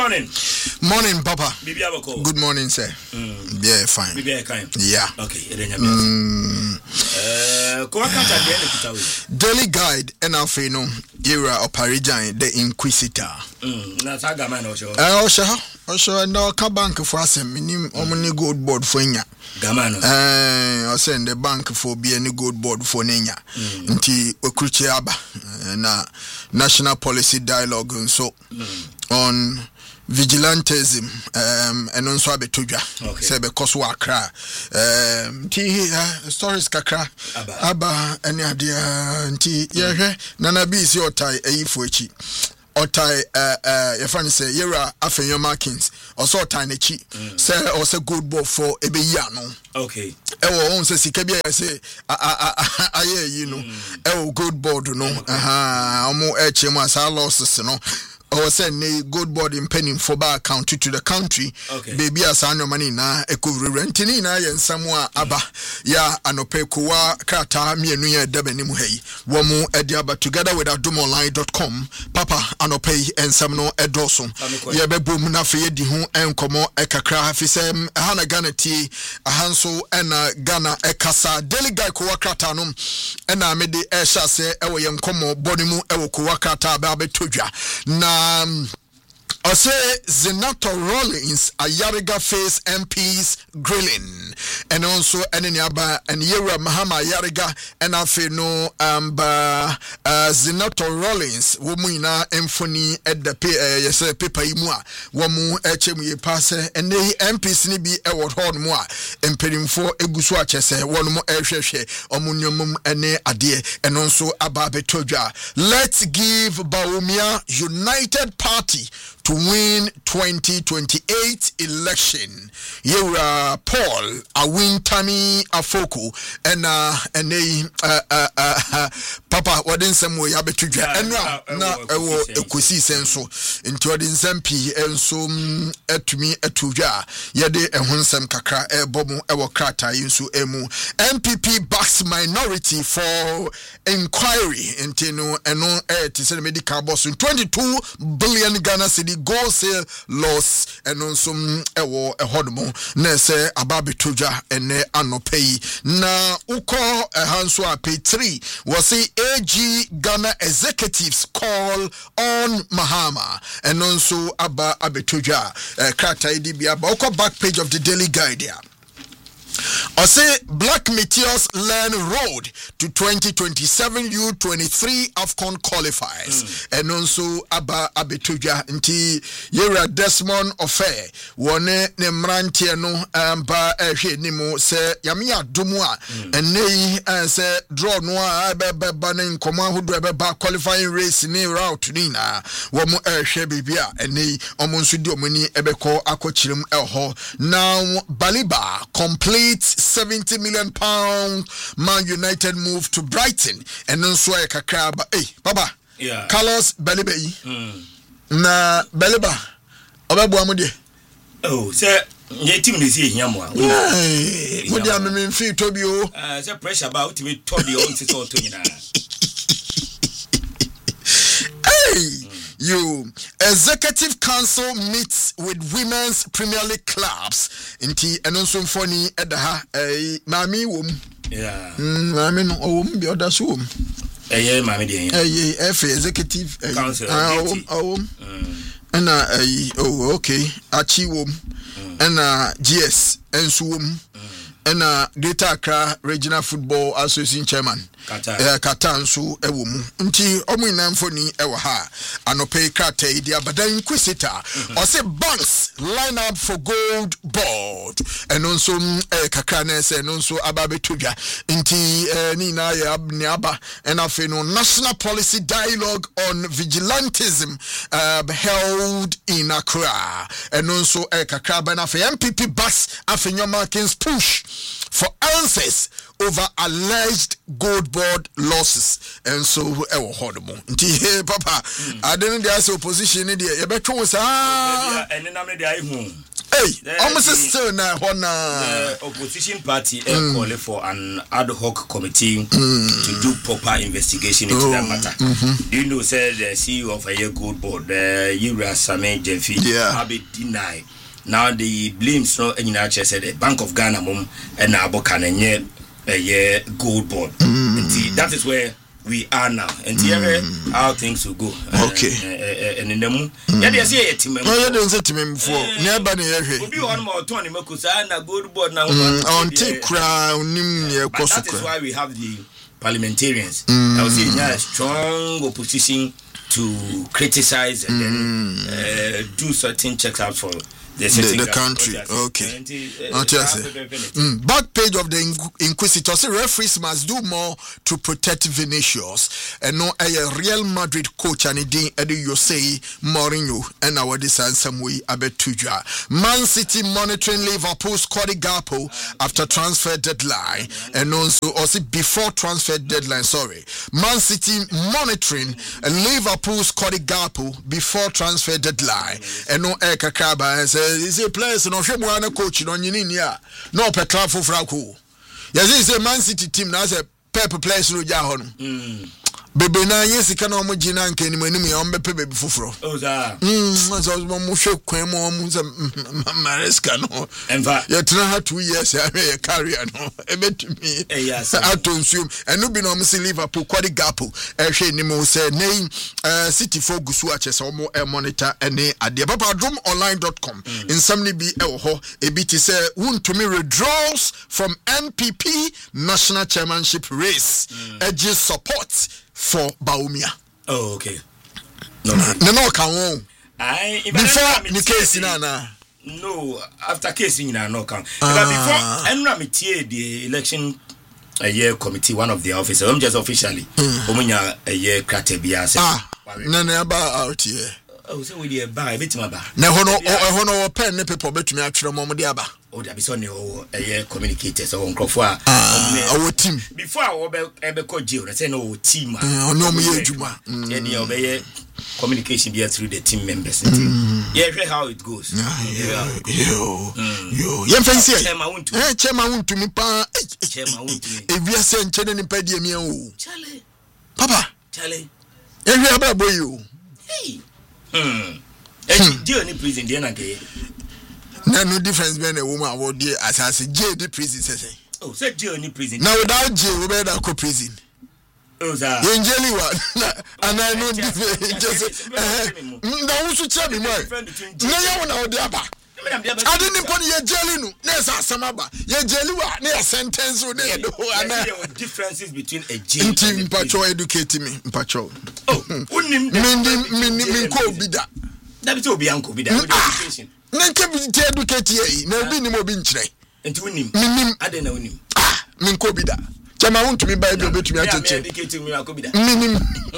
morning. Morning, Papa. Good morning, sir. Yeah, fine. Yeah. Okay. Daily Guide and Alfino, Era of Parijan, the Inquisitor. That's a gaman or show. Also, no bank for us, minimum only gold board for Nya. Gaman. I send the bank for being a gold board for Nenya. Until Okruchiaba, National Policy Dialogue, and so on. Vigilantism and also abetuja say because wa kra stories kakra aba any adia nti ye nana bi si otai ayifo echi otai your friend say yera afenyo markings also otai nechi say also good ball for ebeya no okay ewo on say sika bia say aye you know ewo good board no omo eche mu asa losses no or send a good board in penning for bar county to the country. Okay. Baby as I know money na eku renting na yen samwa aba ya anope kuwa krata mienu ye debe ni muhei womu ediaba together with adumonline.com papa anope ensamno edoso ye bebum na fe di hu enkomo ekakra fi sem hana Ghana ti ahanso ena Ghana ekasa Daily Guide kuwa krata no ena mede ehya se ewo ye nkomo bonimu ewo kuwa krata ba betodwa na I say Senator Rollins Ayariga face MPs grilling and also Eneniaba and Yera Mahama Ayariga and Afeno Senator Rollins Womina Emphony at the paper imua Wamu HME pass and the MPs nibi award horn moi impeding for Eguswa chese one more airshare omunium ene adie and also Ababe Toja. Let's give Baumia United Party to win 2028 election. Yera Paul Awintami Afoko and Papa wadin some way abetuja and na ewo ekusi senso into wadin sempi enso etumi etuja yede ehonsem kakra ebomu ewo krata yinso emu MPP backs minority for inquiry intino eno tisene medical boss 22 billion Ghana cedi go sale loss and also ewo ehodmo na se ababetoja ene anopei na uko hanso pay 3 was say AG Ghana executives call on Mahama and also abetoja krata idibia uko back page of the Daily Guide here. I say Black Meteors learn road to 2027 U23 AFCON qualifiers and also Abetuja nti Yera Desmond Ofe wone ne mrantie no ba ehwe nimu se yamia dumwa ene se draw no ba ne nkoma hodo ba qualifying race ni route ni na wo mo ehwe bibia ene omo nso di omani ebekọ akochirim eho now Baliba complete £70 million Man United move to Brighton and then so kakra hey baba yeah Carlos Baliba na Baliba obabu amude oh say ye team dey see hia mo a mo dia me mfi tobi o say pressure ba ultimate to the on sit to nyina hey you Executive Council meets with Women's Premier League clubs inti enonso mfoni edaha mami wom yeah mami no wom bi odaso wom mami dey Executive Council wom na oh okay achi wom na GS enso wom na Greater Accra Regional Football Association Chairman Kata nso ewo mu nti omu inamfoni ewo ha anope krata idi abadan inquisitor or say banks line up for gold board and also kakra na say no nso ababetudwa nti ni na ya aba and afi no National Policy Dialogue on Vigilantism held in Accra and also kakra ba na afi MPP bus afi Nyomakins push for answers over alleged gold board losses and so ewo hodomo nti papa I didn't dey opposition ni dey ye betwo sa ene na me dey hu Hey, almost still now. The opposition party calling for an ad hoc committee to do proper investigation into that matter. You know, said the CEO of a Gold Board, Yura Same Jemfi, have been denied. Now the blames no in actually said the Bank of Ghana mum and Abokan and a Gold Board. That is where we are now, and how things will go. Okay. And in the moon, they say it to me. No, you don't say to me before. Never will be one more Tony Makusa and a Gold Board now. On take crown, that is why we have the parliamentarians. I was saying, yeah, strong opposition to criticize and then do certain checks out for the country. Okay. Back page of the Inquisitor say referees must do more to protect Vinicius and no a Real Madrid coach and you say Mourinho and our design some way abetuja. Man City monitoring Liverpool's Cody Gakpo after transfer deadline and also before transfer deadline. Man City monitoring Liverpool's Cody Gakpo before transfer deadline and no Kakaba is a place no hwe mo na coach no nyini nia no petra fofra ko yes say Man City team na say pep players no ja ho no bebe na yesika na mo gina nka ni manim ya ombepe bebe foforo so mo hwe kwan mo say Maresca no enva ya tena ha 2 years ya career no ebetumi atonsum enu bi no mo say Liverpool Cody Gakpo hwe ni mo say nei City for gusu achese mo monitor ene ade papadromonline.com insomni bi e wo ho ebi ti say wuntumi withdrawals from NPP national chairmanship race edge support for Baumia. Oh, okay. No, can on. Before the case in Anna. No, after case in no can. But before Enramity, the election a year committee, one of the officers, I'm just officially, Omunya a year Kratebia. None about out here. Oh, so we buy a bit of a no pen people bet me actually Momodiaba. Oh, that is only a year communicators on Crawford. Our team. Before I ever called you, I said no team. No, me, Juma. Any obey communication be through the team members. Yeah, how it goes. You fancy Chairman to me, pa. If we are sent Chenin Pedia, Charlie, Papa, Charlie, and we are boy you. Hey. Any prison, Diana Gay. No difference between a woman or dear as I say, jail the prison says. Oh, said jail any prison. Now without jail, we better go prison. Oh, that. In jelly one. And I know just no one should tell me more. No one out there. I didn't put your jelly. No, there's a samaba. Your jelly, near sentence or near the differences between a jail and team patrol educating me. Patrol. Oh, mean, cold be that. That is be uncle be that education. Nanke bi educate ye na obi ni mo bi nkyere enti wonim ade na wonim min ko bi da chama won to me buy bi obetumi acheche educate me akobi da minim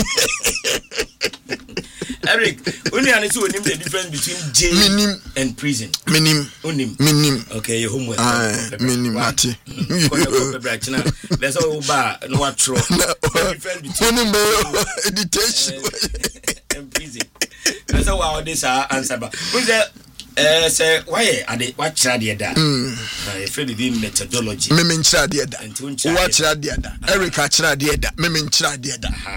Eric only an so wonim the difference between jail and prison minim okay your homework minim mate let's all ba no what throw the difference between education and prison that's how this answer ba say why are they what chadi da afraid the methodology me chadi da what chadi da Eric chadi da me chadi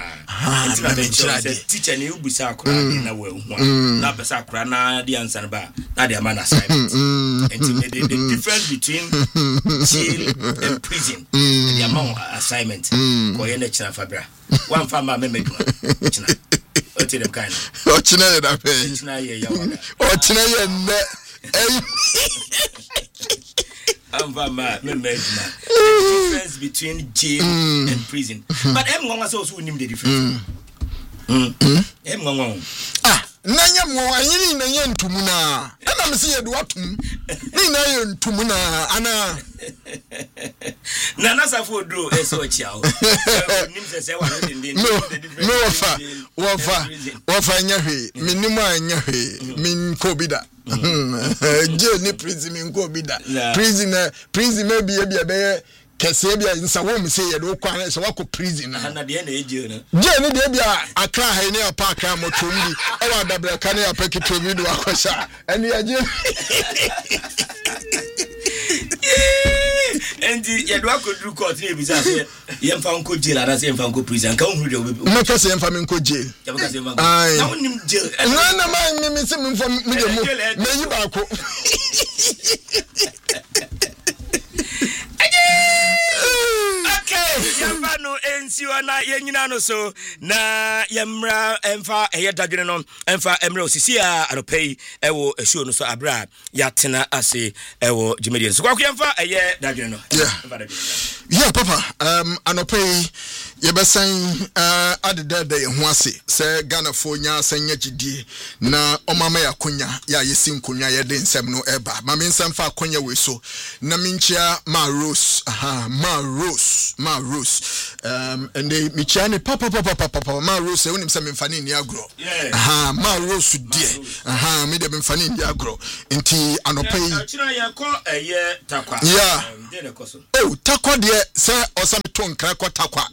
da teacher ni ubusa akra na we hu na pesa akra na the answer ba na the man assignment and the difference between jail and prison the amount assignment ko ye na china fabra one farmer me china Ote dem kind. Ochina da pe. Ochina ye ya wada. Ochina ye ne. Amva me the difference between jail and prison. But em ngwa so nim the difference. Em ngwa. Nanya mo anyini nanya ntumu na. Ana me se ye do atum. Ni na ye ntumu na ana. Na na safo do eso chiao. Nim se wa ndin. No wafa nyahwe. Minim anyahwe. Min ko bida. Je ni prison min ko bida. Prison maybe e be kese bia nsa wo me say ye do kwan se wako prison na de na eje no je ne de bia akra ha ne apa akra motom bi e wa dabra ka ne apa kitro bi do akosha ene aje endi ye do akodru court na ebisa se ye mfa nko jail ada se mfa nko prison ka ohuru de obi me ka se mfa me nko jail ya ka se mfa na wonim jail na ma me se me mfa me de mu me yi ba ko yamba no ensi wana yenyina no so na yemra emfa dadwene no emfa emra osisi a anopei ewo ehio no so abra yatena ase ewo jimedie so kwa yemfa dadwene no yeah papa anopei yebesan adedede ye ho ase se Ghana fo nya sanya gidie na omama yakonya ya yesi nkonya ye de nsem no eba ma me nsem fa akonya we so na minchia ma Rose and they michane papa ma Rose unim se memfani ni agro ma Rose die me de memfani ni agro enti anopei achina ye ko takwa de ne koso takwa de se osam ton kra ko takwa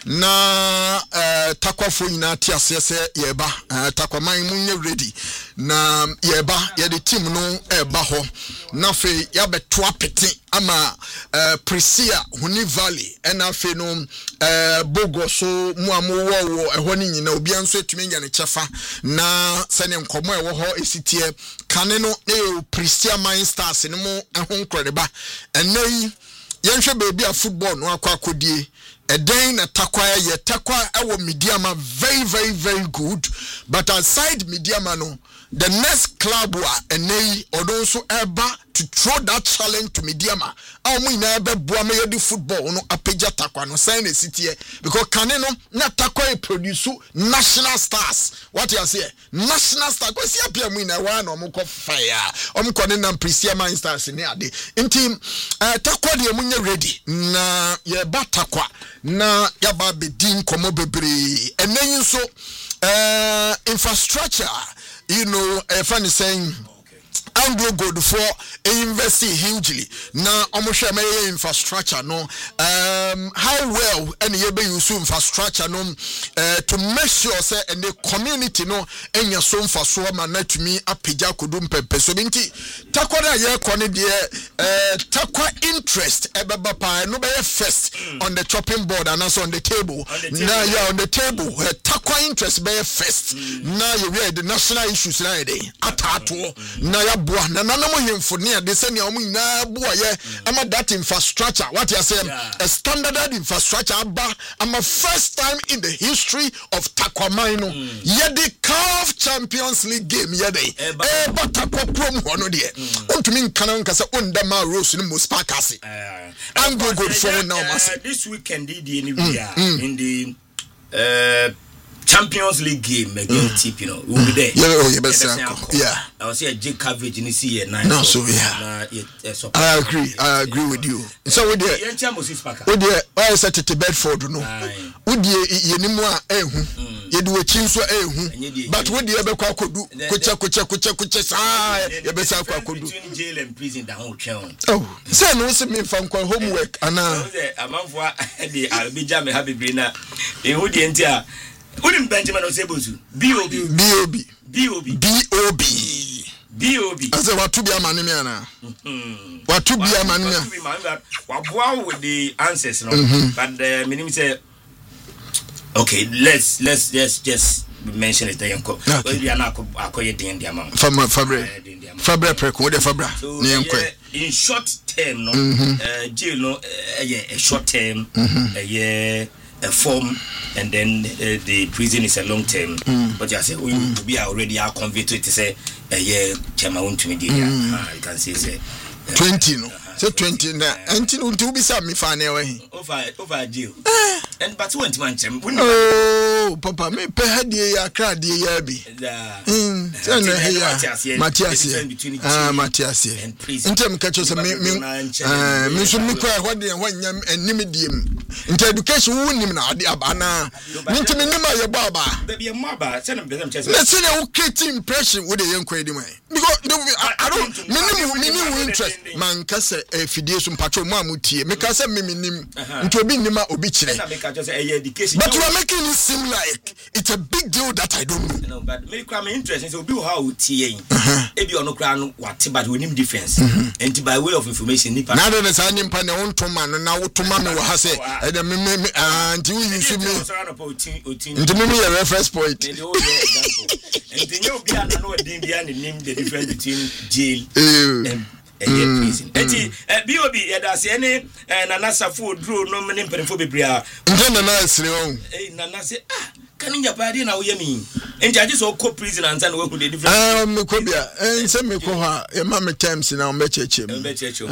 na takwa fo nyina ti ase se yeba takwa man munye ready na yeba ye de team no eba ho na fe ya beto apete ama Prisia Huni Valley ena fe no Bogo so mu amowo eho ni nyina obi anso etumi nya ne chefa na sene nkomo ewo ho esitie kane no e Prisia Mine Stars ne mu eho nkreba enai yenhwe baby a football no akwakodie eden na takwa ye takwa ewo Mediama very good, but aside Mediama no the next club wa enei odonso eba to throw that challenge to Mediama amu ina ebe bua me yedi football no apeja takwa no sign a city because kane no na takwa e produce national stars. What you say national star ko si apia mu ina wa na omko fire omko ne na Prisia Mine Stars ni ade nti takwa de mu nya ready na ye ba takwa na ya ba bedin komo bebre enenyi so infrastructure, you know, funny saying Anglo good for investing hugely. Now, almost a infrastructure, no. How well any use infrastructure, no, to make sure say and the community, no, and your son for so man to me a pija kudum pepe. So, binti takwa ya kone die takwa interest ebaba no be first on the chopping board and also on the table. Now you're on the table. Takwa interest be first. Now you read the national issues now day. Atato. Now ya na nanamo hemfo ne de se ne omu na boa ye ama that infrastructure what you say a standard infrastructure aba ama first time in the history of Takwamai no ye the CAF Champions League game ye dey but Takwa prom ho no de ontumi nkan nka se onda ma Rose no most parkase and go good for now this weekend the in the Champions League game against Tip, you know, we'll be there. Yeah. I was here, J coverage in the CA 9. No, so yeah. I agree with you. So with the I said to Bedford, no. Would ye anymore, you do a chinso, but would you ever could do kucha, between jail and prison, the whole channel. Oh, so no, some me from homework, and among the Albijam happy brina in Woody and Tia. Wouldn't Benjamin Osebuzu? B.O.B. I said, what to be a manimiana? What to be a manimia? What with the answers, no? But the minimum say, okay, let's just mention it. We are not acquiring the amount. Fabra Preco, the Fabra. In short term, no, jail, no, a short term, a year. A form and then the prison is a long term. But you say we be already are convicted to say a year chairman to me. You can say 20 no. So 20 na until to be some me fan away. Over jail. And but one man chem. Oh, papa me pe had ya crowd ya be. So no here. Matias and prison. Intem catch us me so me kwa what dey wan nyam enimidiam. Into education wouldn't na ade abana. Into minima your baba. Baby maba, send them chest. Let's say they create impression with the young credit man. Because I don't minimum interest. Man kase fidiation patrol mamuti. Make us a minim into be nima obichire. But you are making it seem like it's a big deal that I don't know. No, but me crime interest so be how tie. Ebi ono kra no wate but we nim difference. And by way of information nipa. Now there is an impa na ontoma no na wotoma me wo ha say e me anti we use me. Nti me your reference point. And you obi ana no din bia ne nim the difference between jail and prison. Enti BOB yada se ne Nana Safo dro no me mpemfo bebria. Nti Nana asire on. Nana say Kani Japadi na woye mi. Enti aje so ko prison and say we the difference. Me ko bia ense me ko ha e ma me times na me cheche. Okay.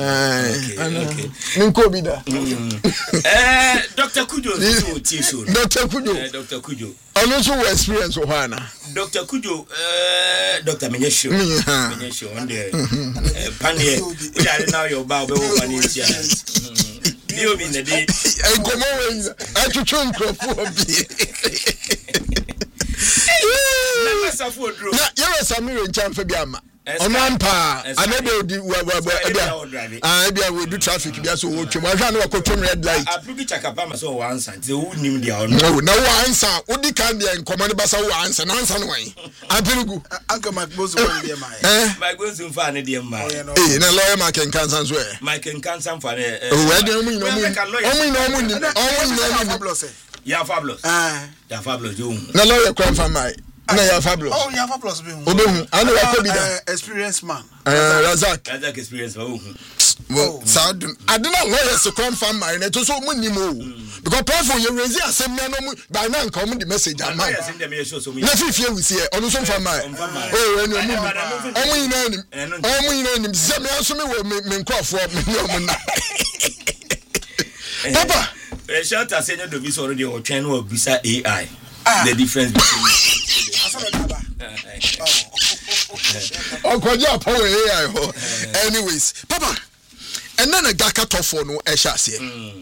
Nko bi da. Dr. Kujo so ti so. Dr. Kujo. Dr. Kujo. Ono so experience o ha na. Dr. Kujo Dr. Menyesho on there. Panie we are now your bow be one inch. You mean the day I go more I to chunk na yewe Samiro nchamfe biama onampa anebe odi bia we do traffic bia so wo twem ahwa na wakotwem red light aprugi chakapa so one answer they would nim dia on na wo answer odi kan dia nkoma ne basa wo answer na answer no wan aperugu anka magbozo wo dia mai magbozo mfa ne dia mai na lawyer Mike Nkansan so Mike Nkansan fa ne we dey omu ya fabulous ya fabulous yo na lawyer kwan fa mai na ya fabulous ya fabulous be hu obehu anu wakobi da experience man Razak experience wo sad adena lawyer se kwan fa mai na to so mu nimo because powerful you raise asem na no mu by na nka mu the message am na fifie we see onu so fa mai enu omu ina nim se me aso me wo me nkofo me omu na papa shout out say do visa already or train or visa AI the difference between Okoja power AI ho anyways papa and then a Gaka tofo no ehia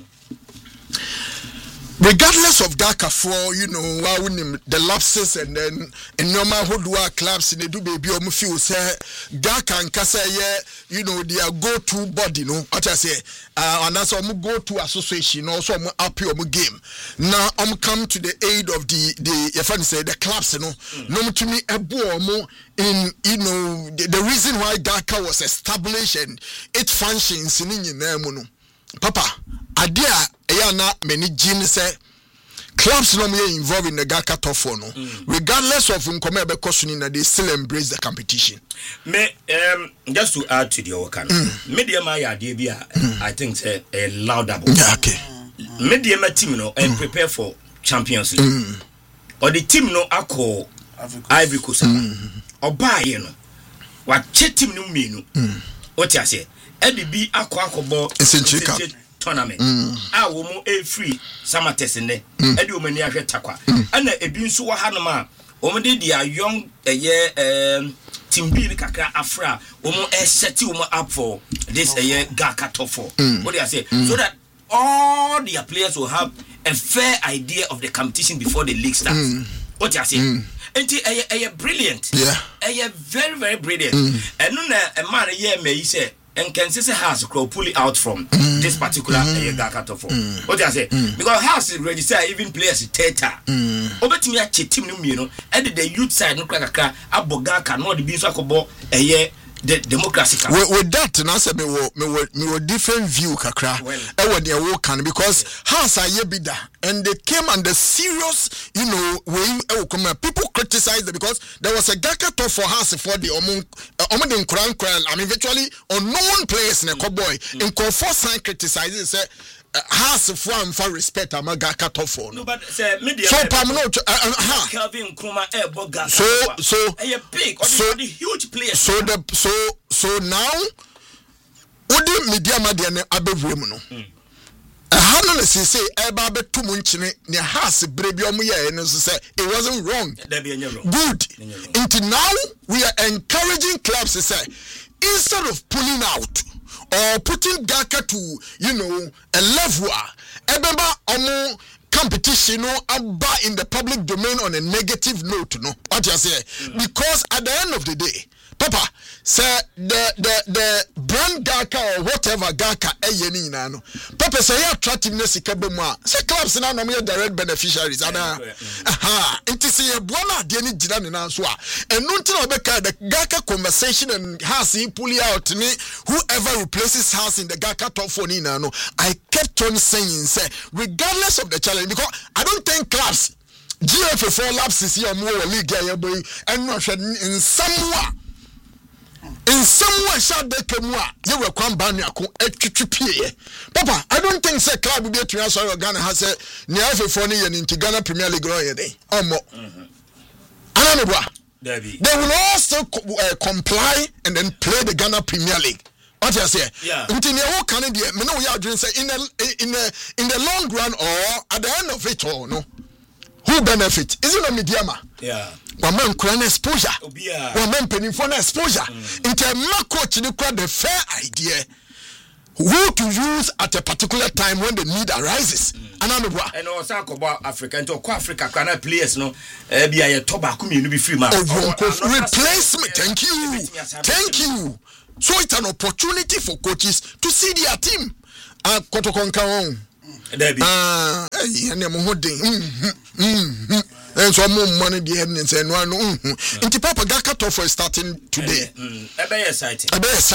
regardless of Gaka for the lapses and then in normal hodua clubs in the do baby o feel say Gaka and kasa their go-to body no what I say and that's go-to association also happy game now come to the aid of the clubs no to me in the reason why Gaka was established and it functions in papa adia na many gene say clubs no me involved in the Gaka Tofo no regardless of nkome be questioning they still embrace the competition me just to add to the work media my idea be I think say a laudable okay media team no and prepare for Champions League or the team no akọ Ivory Coast oba ye no wa che team no mienu what you say EDB akọ tournament wo mo free summer test ne edi o mani ahwe takwa ana ebi nso wa hanom a o mo de dia young team B ni kakra afra o mo set o mo up for this Gaka Tofo what do you say so that all their players will have a fair idea of the competition before the league starts what do you say enti brilliant very very brilliant and no na a man me say and can say House pull it out from this particular Gaka Tofo. What do I say? Because House register even players theater. Over to me a team no and the youth side no crack Abogaka no the beans akobo the democracy with that and I said me different view kakra when they work can because House are bida and they came under serious way people criticize them because there was a Gaka Tofo for House for the Omodin Kran I mean virtually unknown players in a cowboy in Conforce criticizes say House for respect ama Gaka Tofo no but say media so pam no Kelvin Kuma Boga so a big or the huge players so now odi media media ne abewrem no hano na say eba betum nchine ne House brebi omoye no so say it wasn't wrong good until now we are encouraging clubs to say instead of pulling out or putting Gaka to a level ebeba omo competition no aba in the public domain on a negative note no what you say because at the end of the day papa say the brand Gaka or whatever Gaka eyeni na no papa say attractiveness ikebe mu a say clubs na no direct beneficiaries ana it is a bona de ni gira ne na so a enu nti na obeka the Gaka conversation and has pull out ni whoever replaces has in the Gaka top 4 ni na no I kept on saying say regardless of the challenge because I don't think clubs GFA4 lapses here more league ya boy and no in some way shall they come you were come ban yako papa I don't think say club will be to answer Ghana has a near for into Ghana Premier League or more they will also comply and then play the Ghana Premier League. What you say? Yeah. Until you can say in the long run or at the end of it all, no. Who benefit? Is it a mediama? Yeah. One man crown exposure. One man penny for exposure. Into a macro to the fair idea. Who to use at a particular time when the need arises. And also about Africa and Africa can players no be a tobacco be free man. Replacement. Thank you. So it's an opportunity for coaches to see their team. Kotokonka Debbie. And so more money the evidence and one. Papa Gaka for starting today. A very exciting.